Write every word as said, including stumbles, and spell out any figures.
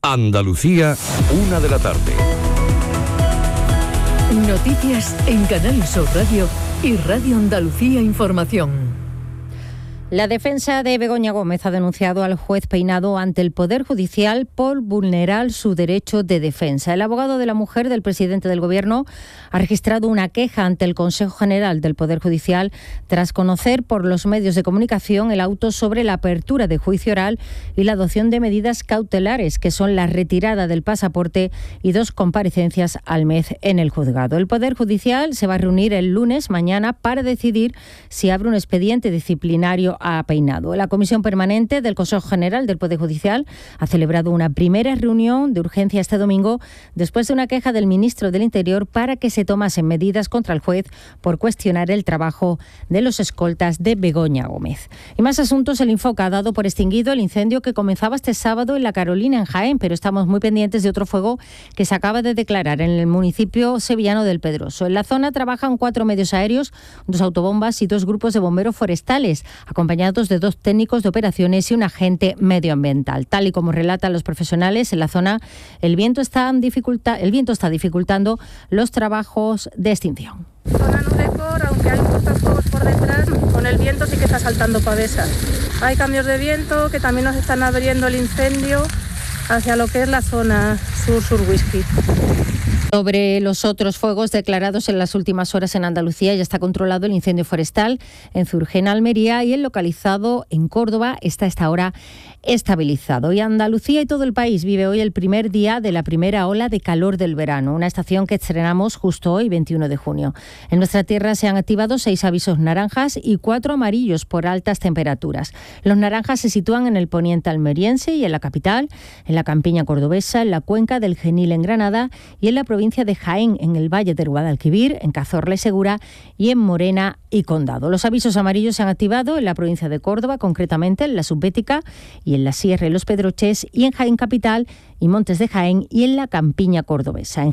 Andalucía, una de la tarde. Noticias en Canal Sur Radio y Radio Andalucía Información. La defensa de Begoña Gómez ha denunciado al juez Peinado ante el Poder Judicial por vulnerar su derecho de defensa. El abogado de la mujer del presidente del Gobierno ha registrado una queja ante el Consejo General del Poder Judicial tras conocer por los medios de comunicación el auto sobre la apertura de juicio oral y la adopción de medidas cautelares, que son la retirada del pasaporte y dos comparecencias al mes en el juzgado. El Poder Judicial se va a reunir el lunes, mañana, para decidir si abre un expediente disciplinario a Peinado. La Comisión Permanente del Consejo General del Poder Judicial ha celebrado una primera reunión de urgencia este domingo después de una queja del ministro del Interior para que se tomasen medidas contra el juez por cuestionar el trabajo de los escoltas de Begoña Gómez. Y más asuntos. El Infoca ha dado por extinguido el incendio que comenzaba este sábado en La Carolina, en Jaén, pero estamos muy pendientes de otro fuego que se acaba de declarar en el municipio sevillano del Pedroso. En la zona trabajan cuatro medios aéreos, dos autobombas y dos grupos de bomberos forestales, acompañados de dos técnicos de operaciones y un agente medioambiental. Tal y como relatan los profesionales, en la zona el viento está, dificulta, el viento está dificultando los trabajos de extinción. Zona no decor, aunque hay muchos fuegos por detrás, con el viento sí que está saltando pavesas. Hay cambios de viento que también nos están abriendo el incendio hacia lo que es la zona sur-sur-whisky. Sobre los otros fuegos declarados en las últimas horas en Andalucía, ya está controlado el incendio forestal en Zurgena, Almería, y el localizado en Córdoba está a esta hora estabilizado. Y Andalucía y todo el país vive hoy el primer día de la primera ola de calor del verano, una estación que estrenamos justo hoy, veintiuno de junio. En nuestra tierra se han activado seis avisos naranjas y cuatro amarillos por altas temperaturas. Los naranjas se sitúan en el poniente almeriense y en la capital, en la campiña cordobesa, en la cuenca del Genil en Granada y en la provincia de Jaén, en el Valle del Guadalquivir, en Cazorla y Segura y en Morena y Condado. Los avisos amarillos se han activado en la provincia de Córdoba, concretamente en la Subbética y en la Sierra y los Pedroches, y en Jaén capital y Montes de Jaén y en la campiña cordobesa. En